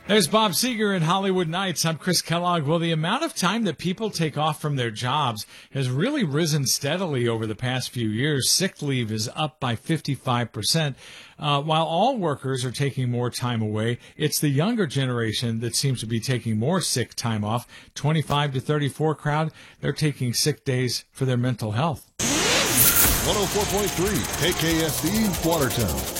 There's Bob Seger in Hollywood Nights. I'm Chris Kellogg. Well, the amount of time that people take off from their jobs has really risen steadily over the past few years. Sick leave is up by 55%. While all workers are taking more time away, it's the younger generation that seems to be taking more sick time off. 25 to 34 crowd, they're taking sick days for their mental health. 104.3 KKSD Watertown.